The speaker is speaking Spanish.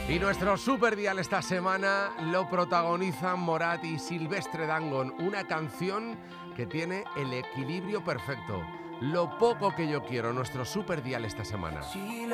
Y nuestro superdial esta semana lo protagonizan Morat y Silvestre Dangond, una canción que tiene el equilibrio perfecto. Lo poco que yo quiero, nuestro superdial esta semana.